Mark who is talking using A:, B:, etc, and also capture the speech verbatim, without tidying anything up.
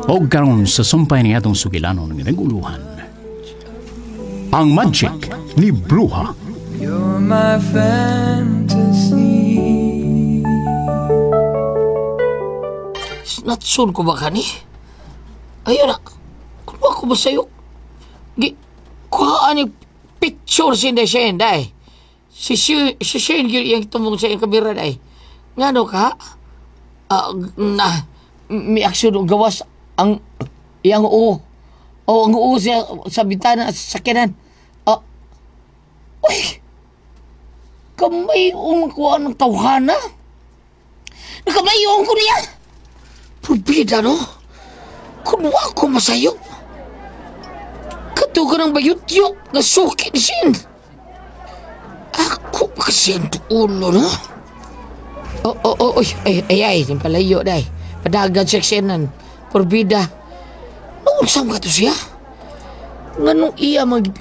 A: O karon sa sumpay ni atong sugilanon nga naguluhan. Ang magic ni Bruha.
B: You're my fantasy.
C: Natsun ko ba ka ni? Ayun na. Kung ako ba sa'yo? Gi, kuhaan yung picture si Inday siya Inday. Si Shane, si Shane yung tumong sa iyong kamera day. Nga no ka? Ah, na, may aksyon o gawas ang iyang uo. O ang uo siya sa bintana sa sakyanan. Ah, uy! Kamay yung kuha ng tawhana. Nakamay yung ko niya. Purbida, no? Kunuha ko masayop. Katuga ng bayot-yot na suki ni Sin. Ako kasi ang ulo, no? Oh, oh, oh, ay, ay, ay, yung palayo, day. Padagan seksyonan. Purbida. Noon saan ka to siya? Nga nung iya mag